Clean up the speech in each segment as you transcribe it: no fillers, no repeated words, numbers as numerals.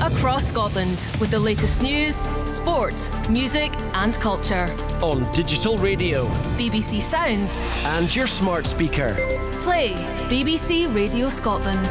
across Scotland with the latest news, sport, music and culture. On digital radio, BBC Sounds and your smart speaker. Play BBC Radio Scotland.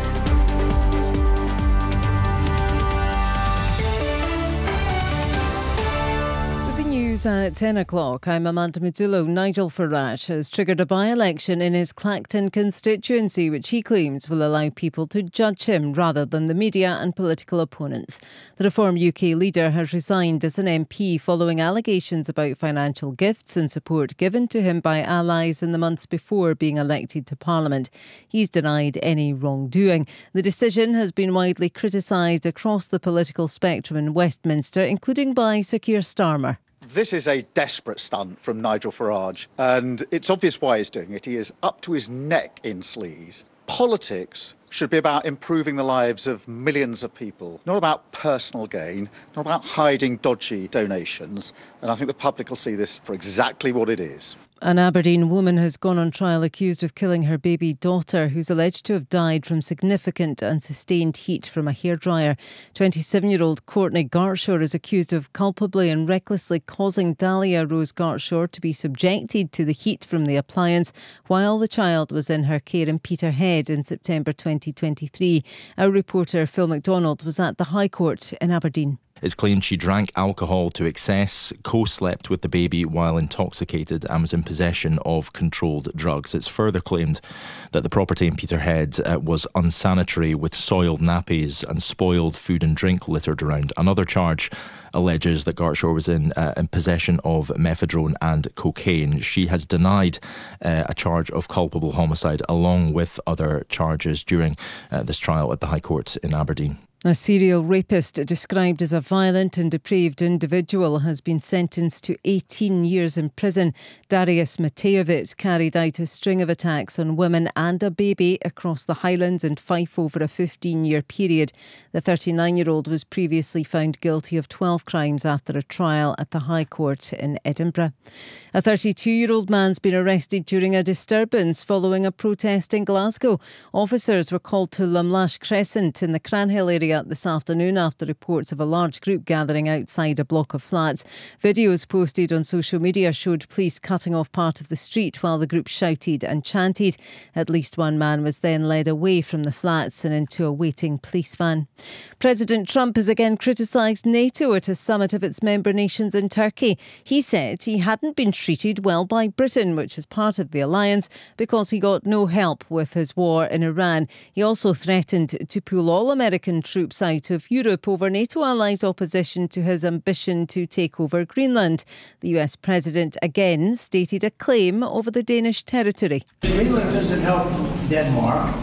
News at 10 o'clock. I'm Amanda Mazzullo. Nigel Farage has triggered a by-election in his Clacton constituency, which he claims will allow people to judge him rather than the media and political opponents. The Reform UK leader has resigned as an MP following allegations about financial gifts and support given to him by allies in the months before being elected to Parliament. He's denied any wrongdoing. The decision has been widely criticised across the political spectrum in Westminster, including by Sir Keir Starmer. This is a desperate stunt from Nigel Farage, and it's obvious why he's doing it. He is up to his neck in sleaze. Politics should be about improving the lives of millions of people, not about personal gain, not about hiding dodgy donations. And I think the public will see this for exactly what it is. An Aberdeen woman has gone on trial accused of killing her baby daughter, who's alleged to have died from significant and sustained heat from a hairdryer. 27-year-old Courtney Gartshaw is accused of culpably and recklessly causing Dahlia Rose Gartshaw to be subjected to the heat from the appliance while the child was in her care in Peterhead in September 2023. Our reporter Phil MacDonald was at the High Court in Aberdeen. It's claimed she drank alcohol to excess, co-slept with the baby while intoxicated and was in possession of controlled drugs. It's further claimed that the property in Peterhead was unsanitary, with soiled nappies and spoiled food and drink littered around. Another charge alleges that Gartshaw was in possession of mephedrone and cocaine. She has denied a charge of culpable homicide along with other charges during this trial at the High Court in Aberdeen. A serial rapist described as a violent and depraved individual has been sentenced to 18 years in prison. Darius Matejevich carried out a string of attacks on women and a baby across the Highlands and Fife over a 15-year period. The 39-year-old was previously found guilty of 12 crimes after a trial at the High Court in Edinburgh. A 32-year-old man's been arrested during a disturbance following a protest in Glasgow. Officers were called to Lumlash Crescent in the Cranhill area this afternoon after reports of a large group gathering outside a block of flats. Videos posted on social media showed police cutting off part of the street while the group shouted and chanted. At least one man was then led away from the flats and into a waiting police van. President Trump has again criticised NATO at a summit of its member nations in Turkey. He said he hadn't been treated well by Britain, which is part of the alliance, because he got no help with his war in Iran. He also threatened to pull all American troops out of Europe over NATO allies' opposition to his ambition to take over Greenland. The US president again stated a claim over the Danish territory. Greenland doesn't help Denmark.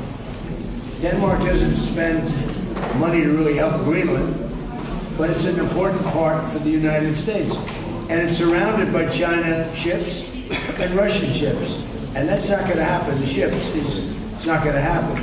Denmark doesn't spend money to really help Greenland, but it's an important part for the United States. And it's surrounded by China ships and Russian ships. And that's not going to happen. The ships, it's not going to happen.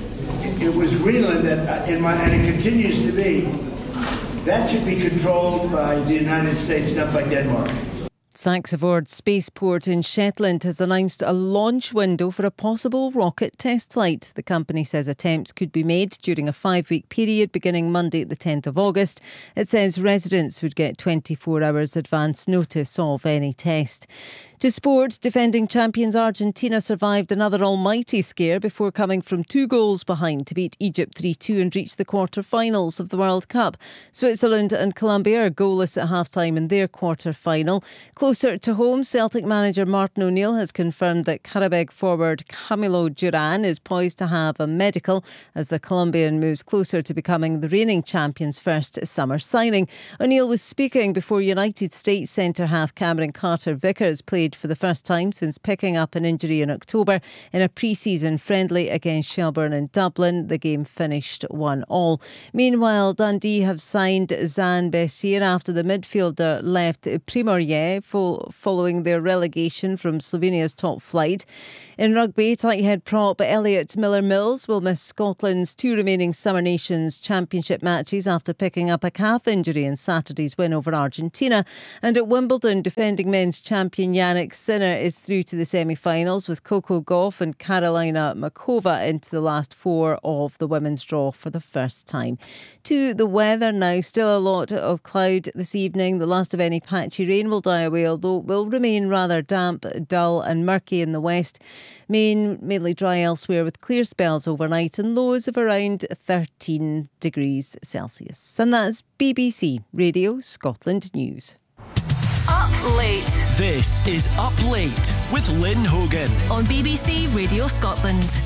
It was Greenland that, and it continues to be, that should be controlled by the United States, not by Denmark. Saxavord Spaceport in Shetland has announced a launch window for a possible rocket test flight. The company says attempts could be made during a 5-week period beginning Monday the 10th of August. It says residents would get 24 hours advance notice of any test. To sport, defending champions Argentina survived another almighty scare before coming from 2 goals behind to beat Egypt 3-2 and reach the quarter-finals of the World Cup. Switzerland and Colombia are goalless at half-time in their quarter-final. Closer to home, Celtic manager Martin O'Neill has confirmed that Qarabag forward Camilo Duran is poised to have a medical as the Colombian moves closer to becoming the reigning champions' first summer signing. O'Neill was speaking before United States centre-half Cameron Carter-Vickers played for the first time since picking up an injury in October in a pre-season friendly against Shelbourne in Dublin. The game finished 1-1. Meanwhile, Dundee have signed Zan Bessier after the midfielder left Primorje following their relegation from Slovenia's top flight. In rugby, tight head prop Elliot Miller-Mills will miss Scotland's 2 remaining Summer Nations Championship matches after picking up a calf injury in Saturday's win over Argentina. And at Wimbledon, defending men's champion Jan Jannik Sinner is through to the semi-finals, with Coco Gauff and Karolina Muchova into the last four of the women's draw for the first time. To the weather now, still a lot of cloud this evening. The last of any patchy rain will die away, although it will remain rather damp, dull and murky in the west. Mainly dry elsewhere, with clear spells overnight and lows of around 13 degrees Celsius. And that's BBC Radio Scotland News. Up late This is Up Late with Lynn Hogan on BBC Radio Scotland.